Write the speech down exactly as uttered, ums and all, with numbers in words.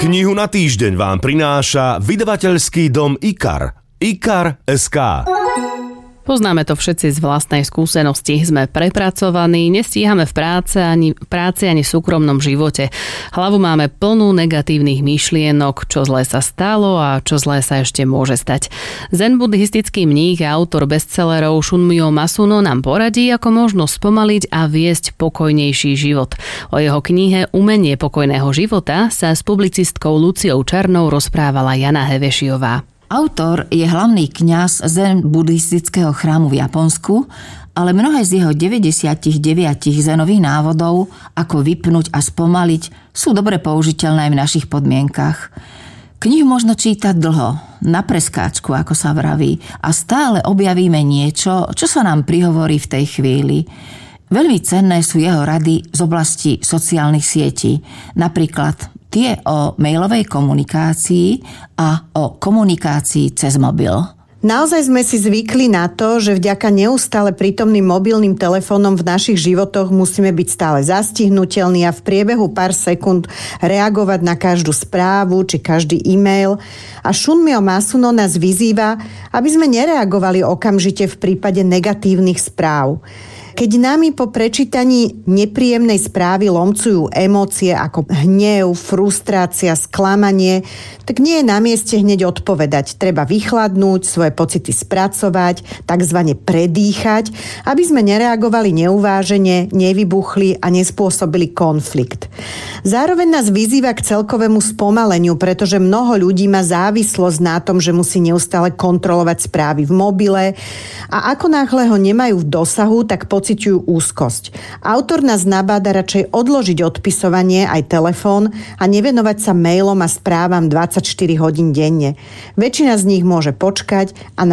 Knihu na týždeň vám prináša vydavateľský dom IKAR. IKAR bodka es ká. Poznáme to všetci z vlastnej skúsenosti. Sme prepracovaní, nestíhame v práce ani, práci ani v súkromnom živote. Hlavu máme plnú negatívnych myšlienok, čo zlé sa stalo a čo zlé sa ešte môže stať. Zen buddhistický mních a autor bestsellerov Shunmyo Masuno nám poradí, ako možno spomaliť a viesť pokojnejší život. O jeho knihe Umenie pokojného života sa s publicistkou Luciou Čarnou rozprávala Jana Hevešiová. Autor je hlavný kňaz zen buddhistického chrámu v Japonsku, ale mnohé z jeho deväťdesiatdeväť zenových návodov, ako vypnúť a spomaliť, sú dobre použiteľné aj v našich podmienkach. Knihu možno čítať dlho, na preskáčku, ako sa vraví, a stále objavíme niečo, čo sa nám prihovorí v tej chvíli. Veľmi cenné sú jeho rady z oblasti sociálnych sietí, napríklad tie o mailovej komunikácii a o komunikácii cez mobil. Naozaj sme si zvykli na to, že vďaka neustále prítomným mobilným telefónom v našich životoch musíme byť stále zastihnutelní a v priebehu pár sekúnd reagovať na každú správu či každý e-mail. A Shunmyo Masuno nás vyzýva, aby sme nereagovali okamžite v prípade negatívnych správ. Keď nami po prečítaní nepríjemnej správy lomcujú emócie ako hnev, frustrácia, sklamanie, tak nie je na mieste hneď odpovedať. Treba vychladnúť, svoje pocity spracovať, takzvané predýchať, aby sme nereagovali neuvážene, nevybuchli a nespôsobili konflikt. Zároveň nás vyzýva k celkovému spomaleniu, pretože mnoho ľudí má závislosť na tom, že musí neustále kontrolovať správy v mobile a ako náhle ho nemajú v dosahu, tak pociťujú úzkosť. Autor nás nabáda radšej odložiť odpisovanie aj telefón a nevenovať sa mailom a správam dvadsaťštyri hodín denne. Väčšina z nich môže počkať a